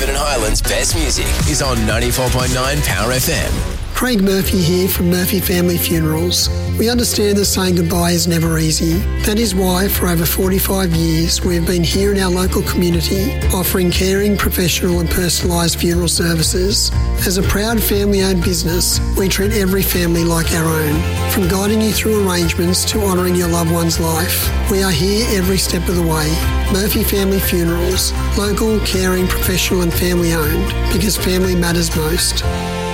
David and Highland's best music is on 94.9 Power FM. Craig Murphy here from Murphy Family Funerals. We understand that saying goodbye is never easy. That is why for over 45 years we've been here in our local community offering caring, professional and personalised funeral services. As a proud family-owned business, we treat every family like our own. From guiding you through arrangements to honouring your loved one's life, we are here every step of the way. Murphy Family Funerals, local, caring, professional and family-owned, because family matters most.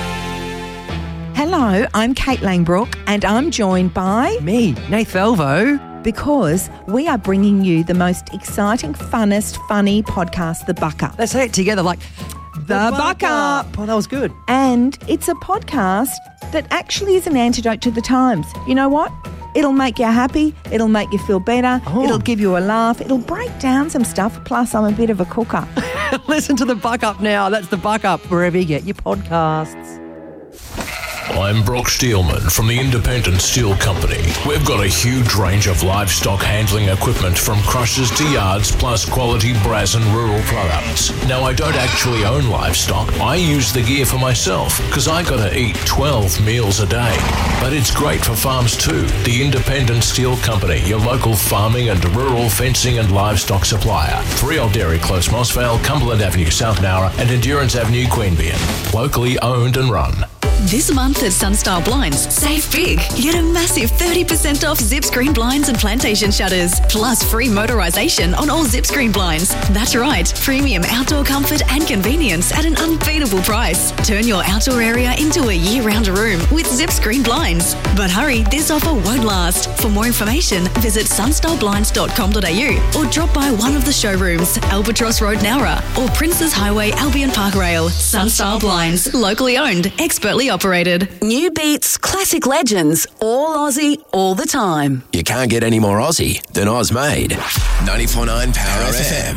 Hello, I'm Kate Langbrook and I'm joined by... Me, Nath Velvo. Because we are bringing you the most exciting, funnest, funny podcast, The Buck Up. Let's say it together like... The Buck Up. Oh, that was good. And it's a podcast that actually is an antidote to the times. You know what? It'll make you happy. It'll make you feel better. Oh. It'll give you a laugh. It'll break down some stuff. Plus, I'm a bit of a cooker. Listen to The Buck Up now. That's The Buck Up, wherever you get your podcasts. I'm Brock Steelman from the Independent Steel Company. We've got a huge range of livestock handling equipment from crushers to yards, plus quality brass and rural products. Now, I don't actually own livestock. I use the gear for myself because I gotta eat 12 meals a day. But it's great for farms too. The Independent Steel Company, your local farming and rural fencing and livestock supplier. 3 Old Dairy Close, Mossvale, Cumberland Avenue, South Nowra and Endurance Avenue, Queanbeyan. Locally owned and run. This month at Sunstar Blinds, save big. Get a massive 30% off Zip Screen blinds and plantation shutters, plus free motorisation on all Zip Screen blinds. That's right, premium outdoor comfort and convenience at an unbeatable price. Turn your outdoor area into a year-round room with Zip Screen blinds. But hurry, this offer won't last. For more information, visit sunstarBlinds.com.au or drop by one of the showrooms, Albatross Road, Nowra, or Princes Highway, Albion Park Rail. Sunstar Blinds, locally owned, expertly operated. New beats, classic legends, all Aussie, all the time. You can't get any more Aussie than Oz Made. 94.9 Power FM.